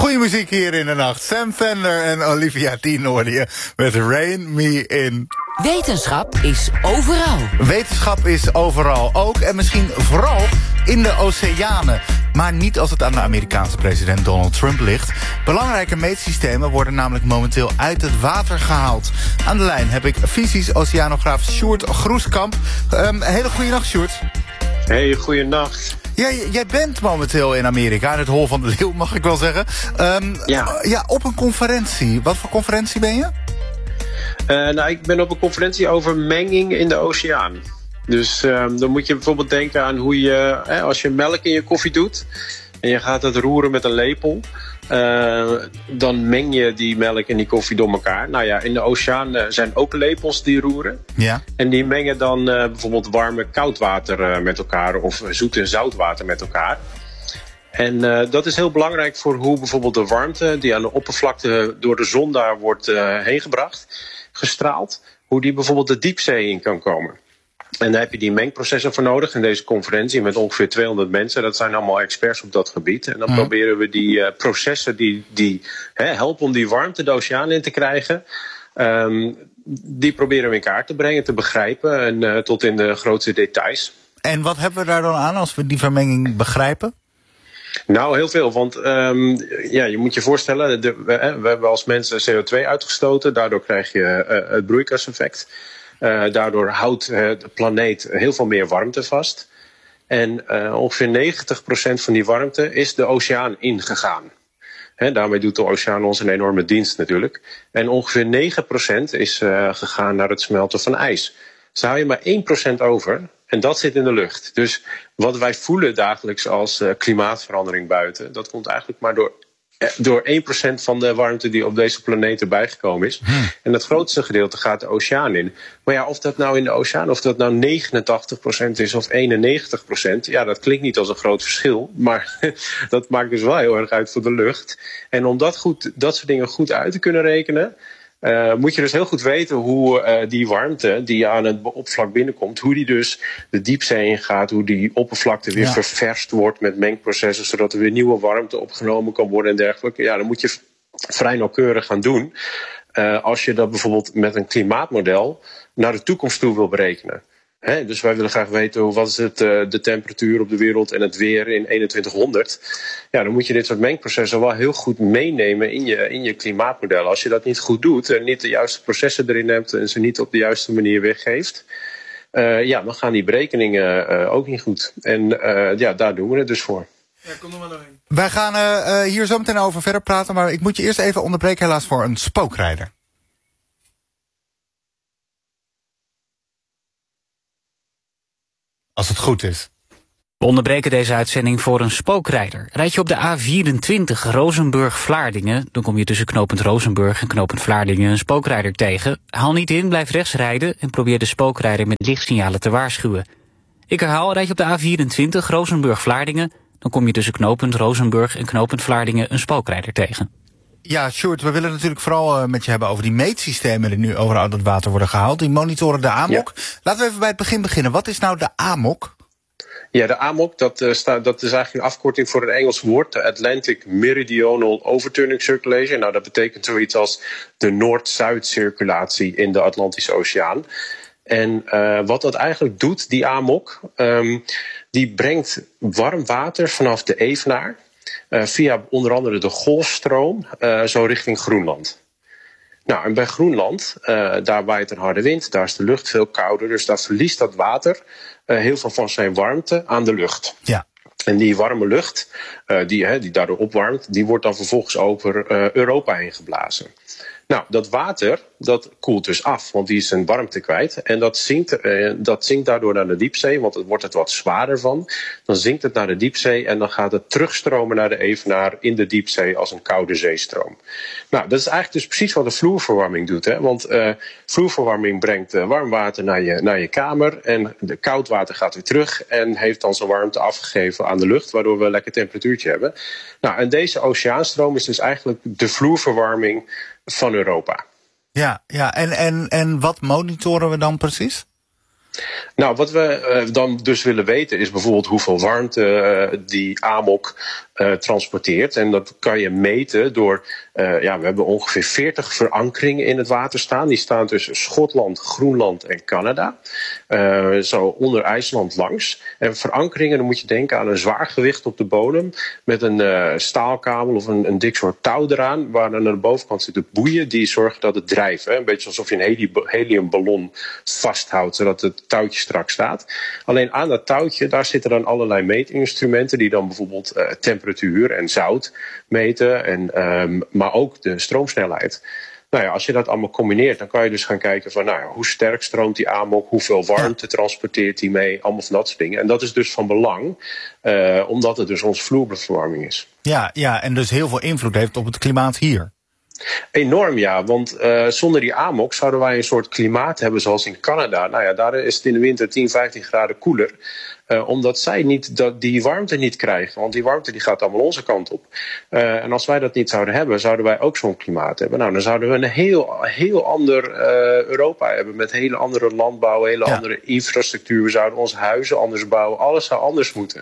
Goeie muziek hier in de nacht. Sam Fender en Olivia Dean hoorde je met Rain Me In. Wetenschap is overal. Wetenschap is overal ook en misschien vooral in de oceanen. Maar niet als het aan de Amerikaanse president Donald Trump ligt. Belangrijke meetsystemen worden namelijk momenteel uit het water gehaald. Aan de lijn heb ik fysisch oceanograaf Sjoerd Groeskamp. Hele goede nacht, Sjoerd. Hey, goeienacht. Ja, jij bent momenteel in Amerika, in het Hol van de Leeuw, mag ik wel zeggen. Ja, op een conferentie. Wat voor conferentie ben je? Ik ben op een conferentie over menging in de oceaan. Dus dan moet je bijvoorbeeld denken aan hoe je, als je melk in je koffie doet en je gaat het roeren met een lepel, dan meng je die melk en die koffie door elkaar. Nou ja, in de oceaan zijn ook lepels die roeren. Ja. En die mengen dan bijvoorbeeld warm en koud water met elkaar of zoet en zout water met elkaar. En dat is heel belangrijk voor hoe bijvoorbeeld de warmte die aan de oppervlakte door de zon daar wordt heen gebracht, gestraald, hoe die bijvoorbeeld de diepzee in kan komen. En daar heb je die mengprocessen voor nodig in deze conferentie met ongeveer 200 mensen. Dat zijn allemaal experts op dat gebied. En dan proberen we die processen die helpen om die warmte de oceaan in te krijgen, die proberen we in kaart te brengen, te begrijpen en tot in de grootste details. En wat hebben we daar dan aan als we die vermenging begrijpen? Nou, heel veel. Want je moet je voorstellen, we hebben als mensen CO2 uitgestoten. Daardoor krijg je het broeikaseffect. Daardoor houdt de planeet heel veel meer warmte vast. En ongeveer 90% van die warmte is de oceaan ingegaan. Daarmee doet de oceaan ons een enorme dienst natuurlijk. En ongeveer 9% is gegaan naar het smelten van ijs. Dus hou je maar 1% over. En dat zit in de lucht. Dus wat wij voelen dagelijks als klimaatverandering buiten, dat komt eigenlijk maar door 1% van de warmte die op deze planeet erbij gekomen is. En het grootste gedeelte gaat de oceaan in. Maar ja, of dat nou in de oceaan, of dat nou 89% is of 91%, ja, dat klinkt niet als een groot verschil. Maar dat maakt dus wel heel erg uit voor de lucht. En om dat soort dingen goed uit te kunnen rekenen, moet je dus heel goed weten hoe die warmte die aan het oppervlak binnenkomt, hoe die dus de diepzee ingaat, hoe die oppervlakte weer ververst wordt met mengprocessen, zodat er weer nieuwe warmte opgenomen kan worden en dergelijke. Ja, dan moet je vrij nauwkeurig gaan doen als je dat bijvoorbeeld met een klimaatmodel naar de toekomst toe wil berekenen. Dus wij willen graag weten wat is de temperatuur op de wereld en het weer in 2100. Ja, dan moet je dit soort mengprocessen wel heel goed meenemen in je klimaatmodel. Als je dat niet goed doet en niet de juiste processen erin hebt en ze niet op de juiste manier weergeeft, dan gaan die berekeningen ook niet goed. En daar doen we het dus voor. Ja, kom er maar doorheen. Wij gaan hier zo meteen over verder praten, maar ik moet je eerst even onderbreken helaas voor een spookrijder. Als het goed is. We onderbreken deze uitzending voor een spookrijder. Rijd je op de A24 Rozenburg-Vlaardingen, dan kom je tussen knooppunt Rozenburg en knooppunt Vlaardingen een spookrijder tegen. Haal niet in, blijf rechts rijden en probeer de spookrijder met lichtsignalen te waarschuwen. Ik herhaal, rijd je op de A24 Rozenburg-Vlaardingen, dan kom je tussen knooppunt Rozenburg en knooppunt Vlaardingen een spookrijder tegen. Ja, Sjoerd, we willen natuurlijk vooral met je hebben over die meetsystemen die nu overal uit het water worden gehaald. Die monitoren de AMOC. Ja. Laten we even bij het begin beginnen. Wat is nou de AMOC? Ja, de AMOC, dat is eigenlijk een afkorting voor een Engels woord. De Atlantic Meridional Overturning Circulation. Nou, dat betekent zoiets als de Noord-Zuid circulatie in de Atlantische Oceaan. En wat dat eigenlijk doet, die AMOC, die brengt warm water vanaf de Evenaar via onder andere de Golfstroom zo richting Groenland. Nou, en bij Groenland, daar waait een harde wind, daar is de lucht veel kouder, dus daar verliest dat water heel veel van zijn warmte aan de lucht. Ja. En die warme lucht, die daardoor opwarmt, die wordt dan vervolgens over Europa heen geblazen. Nou, dat water, dat koelt dus af, want die is zijn warmte kwijt. En dat zinkt daardoor naar de diepzee, want het wordt het wat zwaarder van. Dan zinkt het naar de diepzee en dan gaat het terugstromen naar de Evenaar in de diepzee als een koude zeestroom. Nou, dat is eigenlijk dus precies wat de vloerverwarming doet. Hè? Want vloerverwarming brengt warm water naar je kamer en de koud water gaat weer terug en heeft dan zijn warmte afgegeven aan de lucht, waardoor we een lekker temperatuurtje hebben. Nou, en deze oceaanstroom is dus eigenlijk de vloerverwarming van Europa. Ja, en wat monitoren we dan precies? Nou, wat we dan dus willen weten is bijvoorbeeld hoeveel warmte die AMOC transporteert. En dat kan je meten door, we hebben ongeveer 40 verankeringen in het water staan. Die staan tussen Schotland, Groenland en Canada. Zo onder IJsland langs. En verankeringen, dan moet je denken aan een zwaar gewicht op de bodem met een staalkabel of een dik soort touw eraan, waar aan de bovenkant zitten boeien die zorgen dat het drijft. Hè? Een beetje alsof je een heliumballon vasthoudt, zodat het touwtje strak staat. Alleen aan dat touwtje, daar zitten dan allerlei meetinstrumenten die dan bijvoorbeeld temperatuur en zout meten, maar ook de stroomsnelheid. Nou ja, als je dat allemaal combineert, dan kan je dus gaan kijken van hoe sterk stroomt die AMOC, hoeveel warmte transporteert die mee, allemaal van dat soort dingen. En dat is dus van belang, omdat het dus onze vloerverwarming is. Ja, en dus heel veel invloed heeft op het klimaat hier. Enorm, ja, want zonder die AMOC zouden wij een soort klimaat hebben zoals in Canada. Nou ja, daar is het in de winter 10, 15 graden koeler. Omdat zij die warmte niet krijgen. Want die warmte die gaat allemaal onze kant op. En als wij dat niet zouden hebben, zouden wij ook zo'n klimaat hebben. Nou, dan zouden we een heel ander Europa hebben. Met hele andere landbouw, hele andere infrastructuur. We zouden onze huizen anders bouwen. Alles zou anders moeten.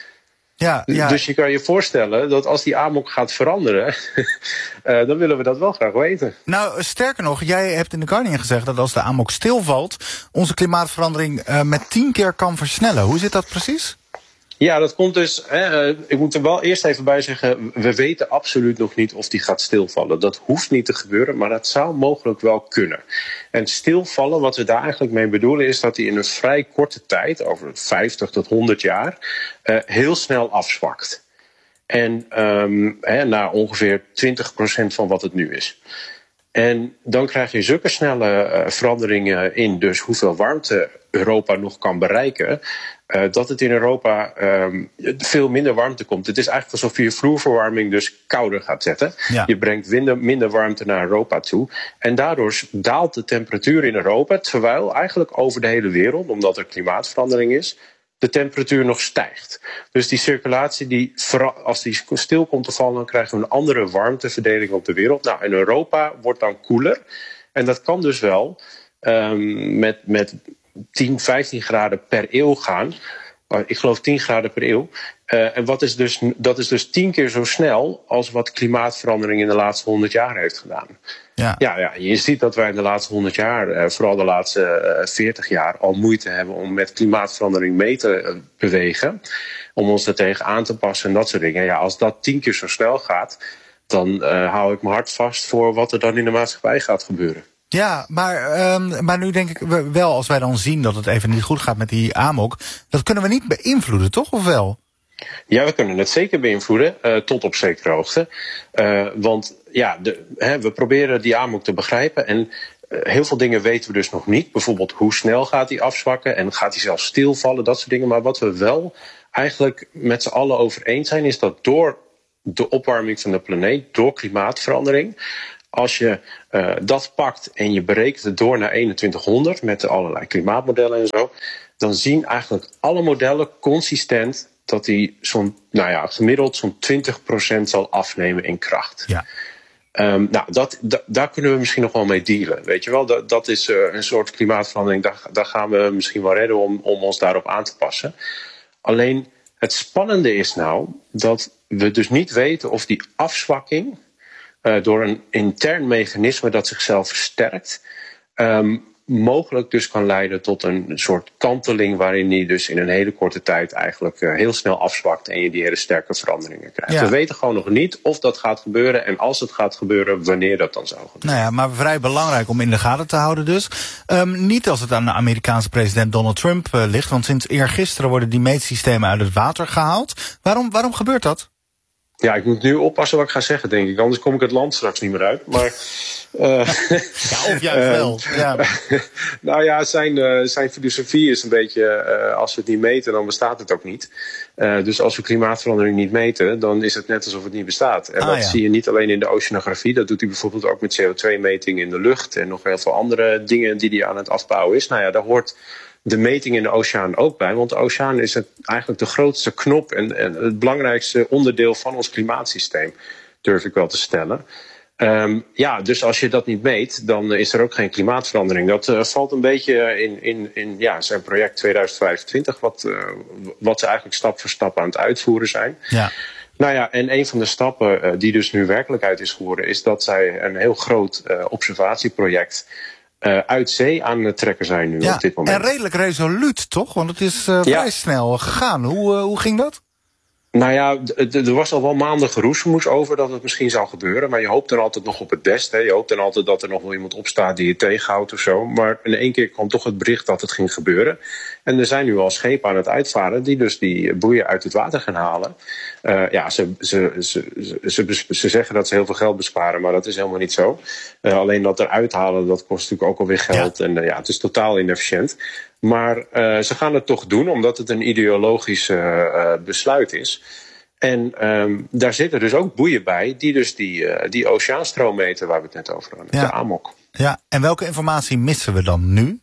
Ja. Dus je kan je voorstellen dat als die AMOC gaat veranderen, dan willen we dat wel graag weten. Nou, sterker nog, jij hebt in The Guardian gezegd dat als de AMOC stilvalt, onze klimaatverandering met 10 keer kan versnellen. Hoe zit dat precies? Ja, dat komt dus. Ik moet er wel eerst even bij zeggen, we weten absoluut nog niet of die gaat stilvallen. Dat hoeft niet te gebeuren, maar dat zou mogelijk wel kunnen. En stilvallen, wat we daar eigenlijk mee bedoelen, is dat die in een vrij korte tijd, over 50 tot 100 jaar, heel snel afzwakt. En naar ongeveer 20% van wat het nu is. En dan krijg je zulke snelle veranderingen in dus hoeveel warmte Europa nog kan bereiken, dat het in Europa veel minder warmte komt. Het is eigenlijk alsof je vloerverwarming dus kouder gaat zetten. Ja. Je brengt minder warmte naar Europa toe. En daardoor daalt de temperatuur in Europa, terwijl eigenlijk over de hele wereld, omdat er klimaatverandering is, de temperatuur nog stijgt. Dus die circulatie, als die stil komt te vallen, dan krijgen we een andere warmteverdeling op de wereld. Nou, en Europa wordt dan koeler. En dat kan dus wel met 10, 15 graden per eeuw gaan. Ik geloof 10 graden per eeuw. En dat is dus 10 keer zo snel als wat klimaatverandering in de laatste 100 jaar heeft gedaan. Ja, je ziet dat wij in de laatste 100 jaar, vooral de laatste 40 jaar, al moeite hebben om met klimaatverandering mee te bewegen. Om ons er tegen aan te passen en dat soort dingen. Ja, als dat 10 keer zo snel gaat, dan hou ik mijn hart vast voor wat er dan in de maatschappij gaat gebeuren. Ja, maar nu denk ik wel, als wij dan zien dat het even niet goed gaat met die AMOC, dat kunnen we niet beïnvloeden, toch? Of wel? Ja, we kunnen het zeker beïnvloeden, tot op zekere hoogte. Want we proberen die AMOC te begrijpen en heel veel dingen weten we dus nog niet. Bijvoorbeeld hoe snel gaat die afzwakken en gaat die zelfs stilvallen, dat soort dingen. Maar wat we wel eigenlijk met z'n allen over eens zijn, is dat door de opwarming van de planeet, door klimaatverandering, als je dat pakt en je berekent het door naar 2100 met allerlei klimaatmodellen en zo, dan zien eigenlijk alle modellen consistent dat die gemiddeld zo'n 20% zal afnemen in kracht. Ja. Daar kunnen we misschien nog wel mee dealen. Weet je wel, dat is een soort klimaatverandering. Daar gaan we misschien wel redden om ons daarop aan te passen. Alleen het spannende is nou dat we dus niet weten of die afzwakking door een intern mechanisme dat zichzelf versterkt, mogelijk dus kan leiden tot een soort kanteling waarin die dus in een hele korte tijd eigenlijk heel snel afzwakt en je die hele sterke veranderingen krijgt. Ja. We weten gewoon nog niet of dat gaat gebeuren en als het gaat gebeuren, wanneer dat dan zou gebeuren. Nou ja, maar vrij belangrijk om in de gaten te houden dus. Niet als het aan de Amerikaanse president Donald Trump ligt, want sinds eergisteren worden die meetsystemen uit het water gehaald. Waarom gebeurt dat? Ja, ik moet nu oppassen wat ik ga zeggen, denk ik. Anders kom ik het land straks niet meer uit. Maar, of juist wel. Ja. Nou ja, zijn filosofie is een beetje, als we het niet meten, dan bestaat het ook niet. Dus als we klimaatverandering niet meten, dan is het net alsof het niet bestaat. En dat zie je niet alleen in de oceanografie. Dat doet hij bijvoorbeeld ook met CO2-metingen in de lucht en nog heel veel andere dingen die hij aan het afbouwen is. Nou ja, daar hoort de meting in de oceaan ook bij. Want de oceaan is eigenlijk de grootste knop en het belangrijkste onderdeel van ons klimaatsysteem, durf ik wel te stellen. Dus als je dat niet meet, dan is er ook geen klimaatverandering. Dat valt een beetje in zijn project 2025, wat ze eigenlijk stap voor stap aan het uitvoeren zijn. Ja. Nou ja, en een van de stappen die dus nu werkelijkheid is geworden, is dat zij een heel groot observatieproject uit zee aan het trekken zijn nu op dit moment. En redelijk resoluut, toch? Want het is vrij snel gegaan. Hoe ging dat? Nou ja, er was al wel maanden geroezemoes over dat het misschien zou gebeuren. Maar je hoopt dan altijd nog op het beste. Je hoopt dan altijd dat er nog wel iemand opstaat die je tegenhoudt of zo. Maar in één keer kwam toch het bericht dat het ging gebeuren. En er zijn nu al schepen aan het uitvaren die dus die boeien uit het water gaan halen. Ze zeggen dat ze heel veel geld besparen, maar dat is helemaal niet zo. Alleen dat eruit halen, dat kost natuurlijk ook alweer geld. Ja. En het is totaal inefficiënt. Maar ze gaan het toch doen, omdat het een ideologisch besluit is. En daar zitten dus ook boeien bij die dus die oceaanstroom meten waar we het net over hadden, de AMOC. Ja, en welke informatie missen we dan nu?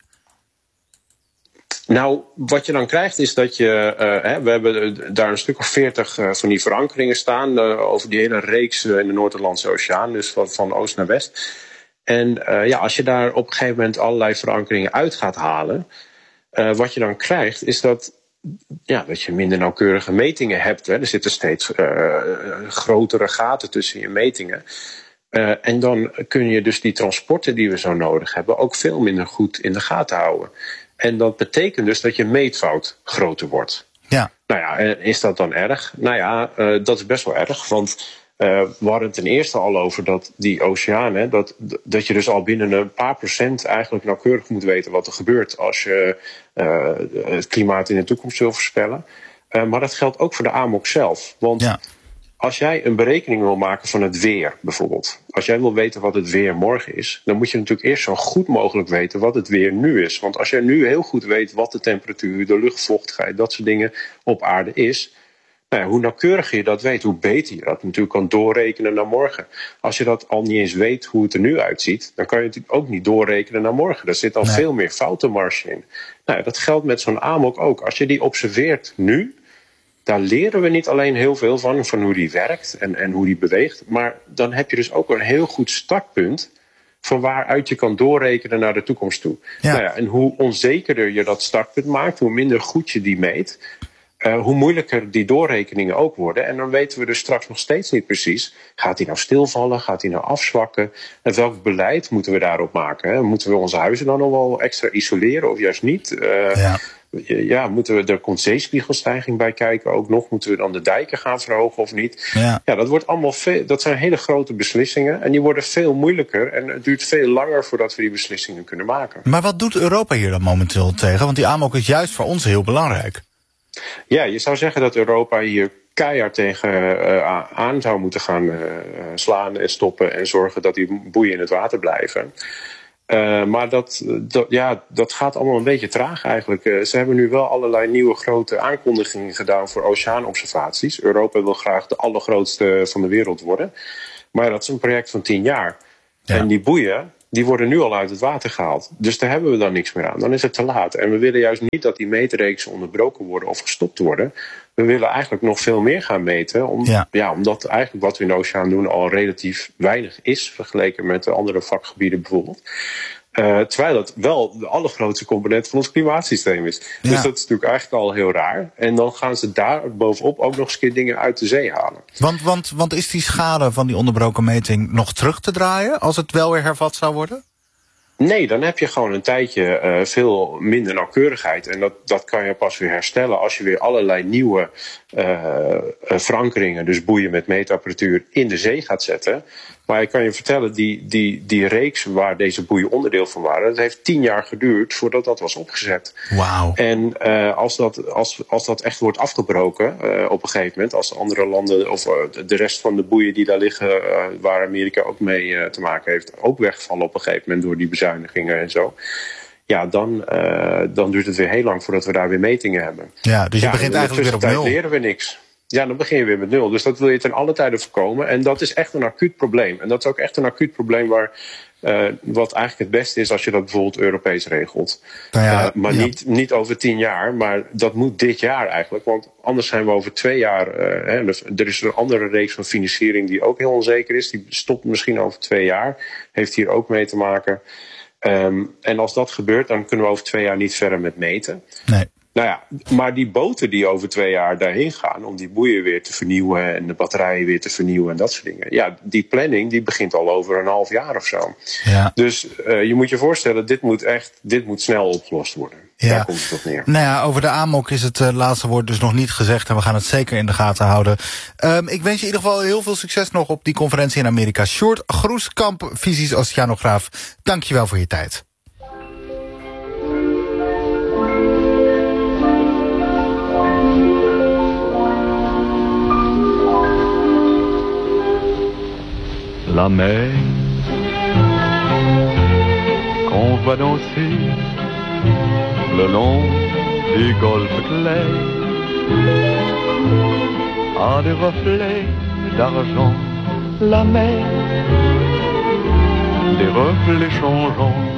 Nou, wat je dan krijgt is dat we hebben daar een stuk of 40 van die verankeringen staan over die hele reeks in de Noord-Atlantische Oceaan, dus van oost naar west. En als je daar op een gegeven moment allerlei verankeringen uit gaat halen, wat je dan krijgt is dat je minder nauwkeurige metingen hebt. Hè. Er zitten steeds grotere gaten tussen je metingen. En dan kun je dus die transporten die we zo nodig hebben ook veel minder goed in de gaten houden. En dat betekent dus dat je meetfout groter wordt. Ja. Nou ja, is dat dan erg? Nou ja, dat is best wel erg, want we hadden het ten eerste al over dat die oceanen, dat je dus al binnen een paar procent eigenlijk nauwkeurig moet weten wat er gebeurt als je het klimaat in de toekomst wil voorspellen. Maar dat geldt ook voor de AMOC zelf. Want als jij een berekening wil maken van het weer bijvoorbeeld, als jij wil weten wat het weer morgen is, dan moet je natuurlijk eerst zo goed mogelijk weten wat het weer nu is. Want als jij nu heel goed weet wat de temperatuur, de luchtvochtigheid, dat soort dingen op aarde is, hoe nauwkeuriger je dat weet, hoe beter je dat natuurlijk kan doorrekenen naar morgen. Als je dat al niet eens weet hoe het er nu uitziet, dan kan je natuurlijk ook niet doorrekenen naar morgen. Daar zit al veel meer foutenmarge in. Dat geldt met zo'n AMOC ook. Als je die observeert nu, daar leren we niet alleen heel veel van hoe die werkt en hoe die beweegt, maar dan heb je dus ook een heel goed startpunt van waaruit je kan doorrekenen naar de toekomst toe. Ja. En hoe onzekerder je dat startpunt maakt, hoe minder goed je die meet, hoe moeilijker die doorrekeningen ook worden. En dan weten we dus straks nog steeds niet precies, gaat die nou stilvallen, gaat die nou afzwakken? En welk beleid moeten we daarop maken? Hè? Moeten we onze huizen dan nog wel extra isoleren of juist niet? Moeten we, er komt zeespiegelstijging bij kijken ook nog. Moeten we dan de dijken gaan verhogen of niet? Ja, dat wordt allemaal dat zijn hele grote beslissingen. En die worden veel moeilijker. En het duurt veel langer voordat we die beslissingen kunnen maken. Maar wat doet Europa hier dan momenteel tegen? Want die AMOC is juist voor ons heel belangrijk. Ja, je zou zeggen dat Europa hier keihard tegen aan zou moeten gaan slaan en stoppen en zorgen dat die boeien in het water blijven. Maar dat gaat allemaal een beetje traag eigenlijk. Ze hebben nu wel allerlei nieuwe grote aankondigingen gedaan voor oceaanobservaties. Europa wil graag de allergrootste van de wereld worden. Maar dat is een project van 10 jaar. Ja. En die boeien, die worden nu al uit het water gehaald. Dus daar hebben we dan niks meer aan. Dan is het te laat. En we willen juist niet dat die meetreeksen onderbroken worden of gestopt worden. We willen eigenlijk nog veel meer gaan meten. Omdat eigenlijk wat we in de oceaan doen al relatief weinig is, vergeleken met de andere vakgebieden bijvoorbeeld. Terwijl het wel de allergrootste component van ons klimaatsysteem is. Ja. Dus dat is natuurlijk eigenlijk al heel raar. En dan gaan ze daar bovenop ook nog eens keer dingen uit de zee halen. Want is die schade van die onderbroken meting nog terug te draaien als het wel weer hervat zou worden? Nee, dan heb je gewoon een tijdje veel minder nauwkeurigheid. En dat kan je pas weer herstellen als je weer allerlei nieuwe verankeringen, dus boeien met meetapparatuur, in de zee gaat zetten. Maar ik kan je vertellen, die reeks waar deze boeien onderdeel van waren, dat heeft 10 jaar geduurd voordat dat was opgezet. Wauw. En als dat echt wordt afgebroken op een gegeven moment, als de andere landen of de rest van de boeien die daar liggen, waar Amerika ook mee te maken heeft, ook wegvallen op een gegeven moment door die bezuinigingen en zo. Ja, dan duurt het weer heel lang voordat we daar weer metingen hebben. Ja, dus je begint eigenlijk weer op nul. Leren we niks. ja, dan begin je weer met nul. Dus dat wil je ten alle tijde voorkomen. En dat is echt een acuut probleem. En dat is ook echt een acuut probleem wat eigenlijk het beste is als je dat bijvoorbeeld Europees regelt. Maar niet over 10 jaar, maar dat moet dit jaar eigenlijk. Want anders zijn we over 2 jaar... er is een andere reeks van financiering die ook heel onzeker is. Die stopt misschien over 2 jaar. Heeft hier ook mee te maken. En als dat gebeurt, dan kunnen we over 2 jaar niet verder met meten. Nee. Nou ja, maar die boten die over 2 jaar daarheen gaan om die boeien weer te vernieuwen en de batterijen weer te vernieuwen en dat soort dingen. Ja, die planning die begint al over een half jaar of zo. Ja. Dus je moet je voorstellen, dit moet snel opgelost worden. Ja. Daar komt het op neer. Nou ja, over de AMOC is het laatste woord dus nog niet gezegd en we gaan het zeker in de gaten houden. Ik wens je in ieder geval heel veel succes nog op die conferentie in Amerika. Sjoerd Groeskamp, Fysisch Oceanograaf, dankjewel voor je tijd. La mer qu'on voit danser le long des golfes clairs a des reflets d'argent. La mer, des reflets changeants